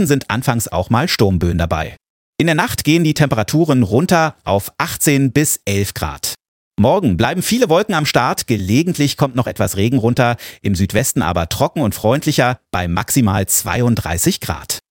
Küsten sind anfangs auch mal Sturmböen dabei. In der Nacht gehen die Temperaturen runter auf 18 bis 11 Grad. Morgen bleiben viele Wolken am Start, gelegentlich kommt noch etwas Regen runter, im Südwesten aber trocken und freundlicher bei maximal 32 Grad.